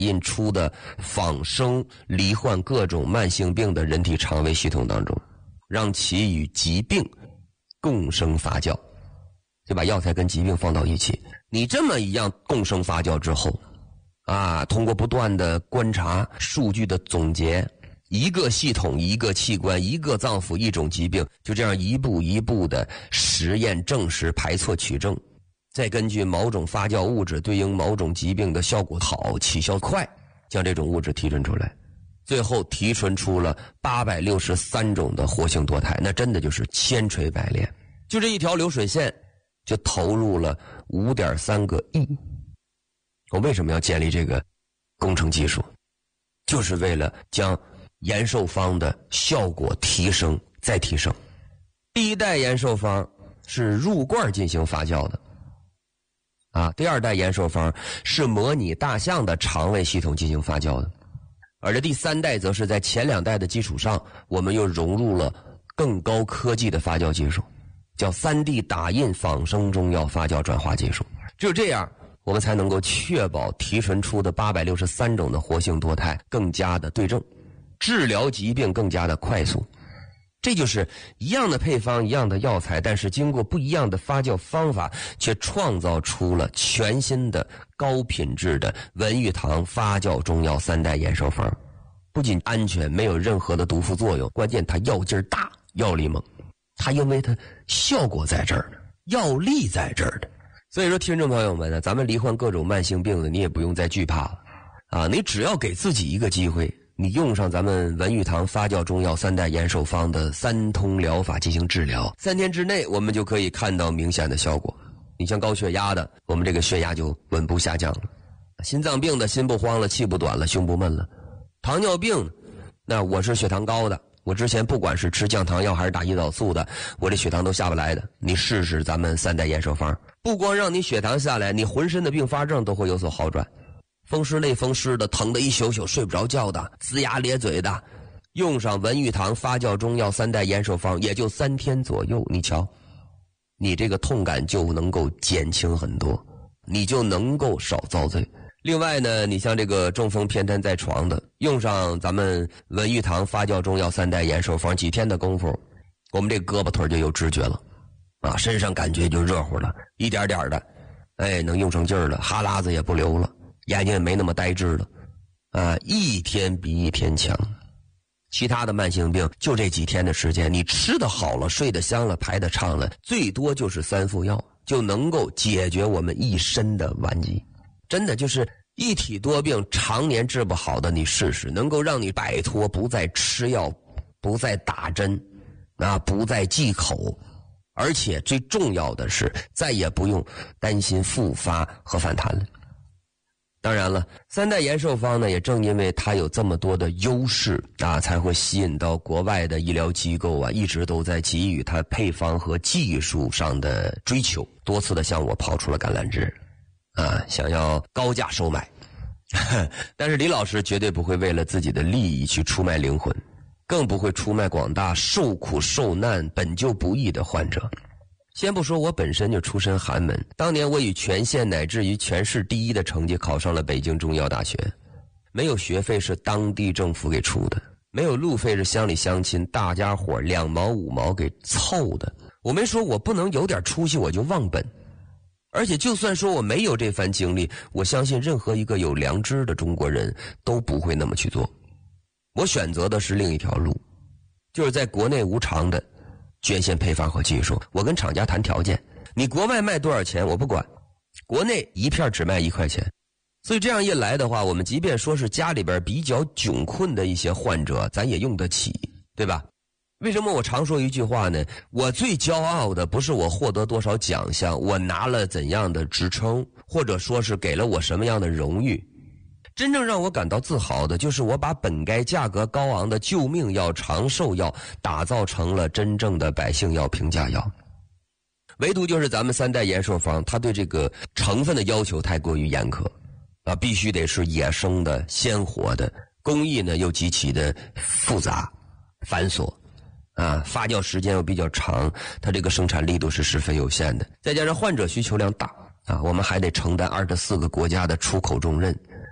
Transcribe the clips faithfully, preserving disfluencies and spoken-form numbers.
印出的仿生罹患各种慢性病的人体肠胃系统当中，让其与疾病共生发酵，就把药材跟疾病放到一起。你这么一样共生发酵之后啊，通过不断的观察数据的总结，一个系统一个器官一个脏腑一种疾病，就这样一步一步的实验证实排错取证，再根据某种发酵物质对应某种疾病的效果好起效快，将这种物质提纯出来，最后提纯出了八百六十三种的活性多肽，那真的就是千锤百炼。就这一条流水线就投入了 五点三个亿。我为什么要建立这个工程技术？就是为了将延寿方的效果提升再提升。第一代延寿方是入罐进行发酵的啊，第二代延寿方是模拟大象的肠胃系统进行发酵的，而这第三代则是在前两代的基础上，我们又融入了更高科技的发酵技术，叫 三 D 打印仿生中药发酵转化技术。只有这样，我们才能够确保提纯出的八百六十三种的活性多肽更加的对症，治疗疾病更加的快速。这就是一样的配方，一样的药材，但是经过不一样的发酵方法，却创造出了全新的高品质的文玉堂发酵中药三代延寿方。不仅安全，没有任何的毒副作用，关键它药劲儿大，药力猛。它因为它效果在这儿呢，药力在这儿呢。所以说听众朋友们呢，咱们罹患各种慢性病的，你也不用再惧怕了啊！你只要给自己一个机会，你用上咱们文玉堂发酵中药三代延寿方的三通疗法进行治疗，三天之内我们就可以看到明显的效果。你像高血压的，我们这个血压就稳步下降了；心脏病的，心不慌了，气不短了，胸不闷了；糖尿病，那我是血糖高的，我之前不管是吃降糖药还是打胰岛素的，我这血糖都下不来的。你试试咱们三代延寿方，不光让你血糖下来，你浑身的并发症都会有所好转。风湿类风湿的，疼得一宿宿睡不着觉的，龇牙咧嘴的，用上文玉堂发酵中药三代延寿方，也就三天左右，你瞧，你这个痛感就能够减轻很多，你就能够少遭罪。另外呢，你像这个中风偏瘫在床的，用上咱们文玉堂发酵中药三代延寿方，几天的功夫，我们这胳膊腿就有知觉了啊，身上感觉就热乎了，一点点的，哎，能用上劲儿了，哈喇子也不流了，眼睛也没那么呆滞了啊，一天比一天强。其他的慢性病就这几天的时间，你吃得好了，睡得香了，排得畅了，最多就是三副药就能够解决我们一身的顽疾。真的就是一体多病常年治不好的，你试试，能够让你摆脱不再吃药，不再打针啊，不再忌口，而且最重要的是再也不用担心复发和反弹了。当然了，三代延寿方呢，也正因为它有这么多的优势啊，才会吸引到国外的医疗机构啊，一直都在给予它配方和技术上的追求，多次的向我抛出了橄榄枝啊，想要高价收买。但是李老师绝对不会为了自己的利益去出卖灵魂，更不会出卖广大受苦受难本就不易的患者。先不说我本身就出身寒门，当年我以全县乃至于全市第一的成绩考上了北京中医药大学，没有学费是当地政府给出的，没有路费是乡里乡亲大家伙两毛五毛给凑的。我没说我不能有点出息我就忘本，而且就算说我没有这番经历，我相信任何一个有良知的中国人都不会那么去做。我选择的是另一条路，就是在国内无偿的捐献配方和技术，我跟厂家谈条件，你国外卖多少钱我不管，国内一片只卖一块钱。所以这样一来的话，我们即便说是家里边比较窘困的一些患者，咱也用得起，对吧？为什么我常说一句话呢？我最骄傲的不是我获得多少奖项，我拿了怎样的职称，或者说是给了我什么样的荣誉，真正让我感到自豪的就是我把本该价格高昂的救命药、长寿药打造成了真正的百姓药、平价药。唯独就是咱们三代延寿方，它对这个成分的要求太过于严苛啊，必须得是野生的、鲜活的，工艺呢又极其的复杂繁琐啊，发酵时间又比较长，它这个生产力度是十分有限的，再加上患者需求量大啊，我们还得承担二十四个国家的出口重任，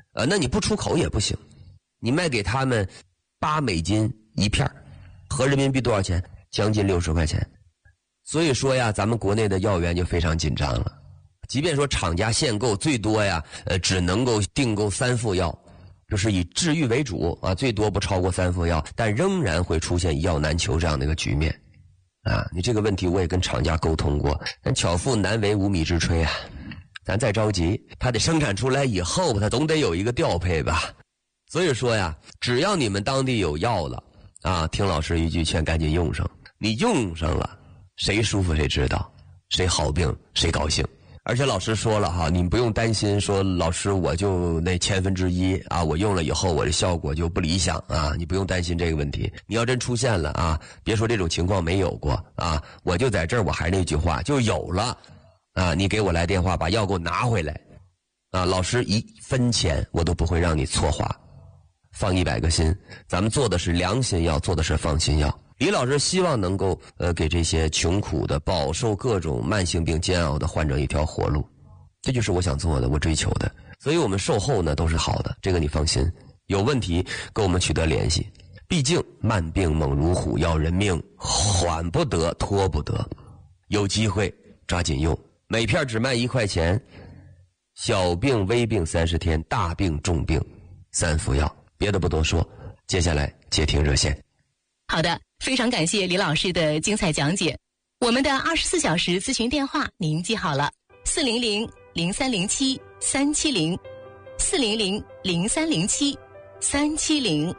呃，那你不出口也不行，你卖给他们八美金一片，合人民币多少钱？将近六十块钱。所以说呀，咱们国内的药源就非常紧张了。即便说厂家限购，最多呀，呃，只能够订购三副药，就是以治愈为主啊，最多不超过三副药，但仍然会出现药难求这样的一个局面。啊，你这个问题我也跟厂家沟通过，但巧妇难为无米之炊啊。咱再着急，它得生产出来以后，它总得有一个调配吧。所以说呀，只要你们当地有药了啊，听老师一句劝，赶紧用上。你用上了，谁舒服谁知道，谁好病谁高兴。而且老师说了哈，你们不用担心说老师我就那千分之一啊，我用了以后我的效果就不理想啊，你不用担心这个问题。你要真出现了啊，别说这种情况没有过啊，我就在这儿，我还是那句话，就有了啊，你给我来电话把药给我拿回来啊，老师一分钱我都不会让你错花，放一百个心，咱们做的是良心药，做的是放心药。李老师希望能够呃给这些穷苦的、饱受各种慢性病煎熬的患者一条活路，这就是我想做的，我追求的。所以我们售后呢都是好的，这个你放心。有问题跟我们取得联系，毕竟慢病猛如虎，要人命，缓不得，拖不得。有机会抓紧用，每片只卖一块钱，小病微病三十天，大病重病三副药。别的不多说，接下来接听热线。 好的，非常感谢李老师的精彩讲解。我们的二十四小时咨询电话您记好了，四零零零三零七三七零，四零零零三零七三七零。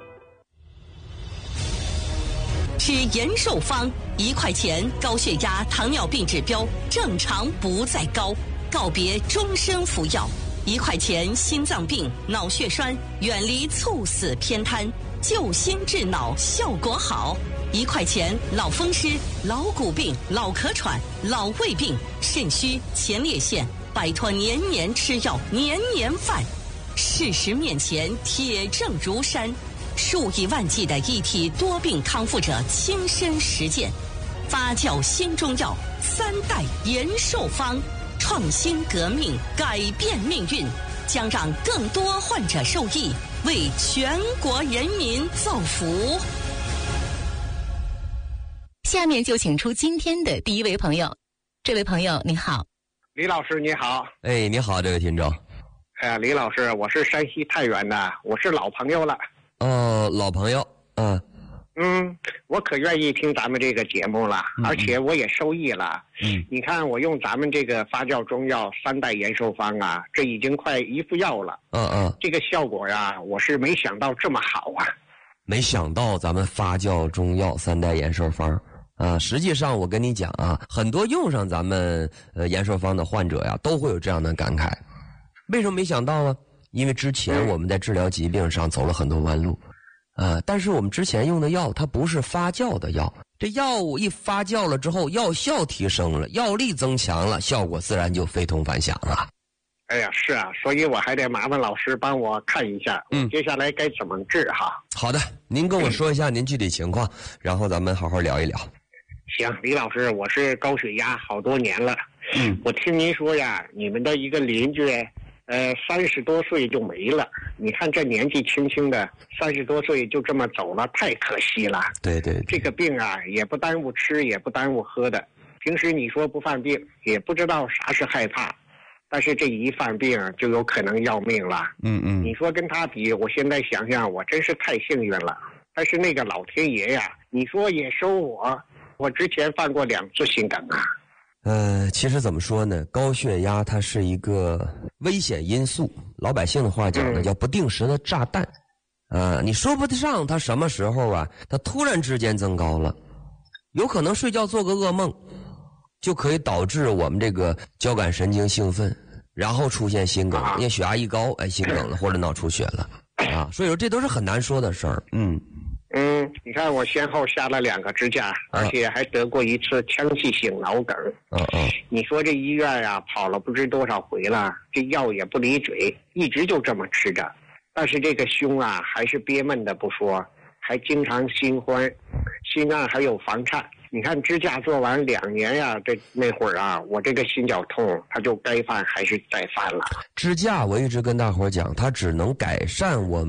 吃延寿方，一块钱，高血压、糖尿病指标正常不再高，告别终身服药。一块钱，心脏病、脑血栓，远离猝死偏瘫，救心治脑效果好。一块钱，老风湿、老骨病、老咳喘、老胃病、肾虚、前列腺，摆脱年年吃药、年年犯。事实面前，铁证如山，数以万计的一体多病康复者亲身实践，发酵新中药三代延寿方，创新革命，改变命运，将让更多患者受益，为全国人民造福。 下面就请出今天的第一位朋友。这位朋友你好。 李老师你好。 哎，你好，这位听众。 哎呀，李老师，我是山西太原的，我是老朋友了。 哦，老朋友。嗯嗯，我可愿意听咱们这个节目了，嗯、而且我也受益了。嗯，你看我用咱们这个发酵中药三代延寿方啊，这已经快一副药了。 嗯嗯， 这个效果呀，我是没想到这么好啊。 没想到咱们发酵中药三代延寿方啊，实际上我跟你讲啊，很多用上咱们呃延寿方的患者呀，都会有这样的感慨。为什么没想到呢？因为之前我们在治疗疾病上走了很多弯路。啊、呃，但是我们之前用的药，它不是发酵的药，这药物一发酵了之后，药效提升了，药力增强了，效果自然就非同凡响了。 哎呀，是啊，所以我还得麻烦老师帮我看一下，嗯，接下来该怎么治哈？ 好的，您跟我说一下您具体情况，嗯、然后咱们好好聊一聊。 行，李老师，我是高血压好多年了，嗯，我听您说呀，你们的一个邻居。呃，三十多岁就没了。你看这年纪轻轻的，三十多岁就这么走了，太可惜了。 对对对， 这个病啊，也不耽误吃，也不耽误喝的。平时你说不犯病，也不知道啥是害怕，但是这一犯病就有可能要命了。嗯嗯，你说跟他比，我现在想想，我真是太幸运了。但是那个老天爷呀，你说也收我，我之前犯过两次心梗啊。 呃，其实怎么说呢？高血压它是一个危险因素，老百姓的话讲呢，叫不定时的炸弹。呃，你说不得上它什么时候啊，它突然之间增高了，有可能睡觉做个噩梦，就可以导致我们这个交感神经兴奋，然后出现心梗，因为血压一高，哎，心梗了或者脑出血了啊。所以说这都是很难说的事儿。嗯。 嗯，你看我先后下了两个支架，而且还得过一次腔隙性脑梗。嗯嗯，你说这医院呀、啊，跑了不知多少回了，这药也不离嘴，一直就这么吃着。但是这个胸啊，还是憋闷的不说，还经常心慌，心脏还有房颤， 你看支架做完两年呀，这那会儿啊，我这个心绞痛，它就该犯还是再犯了。 支架我一直跟大伙讲，它只能改善我们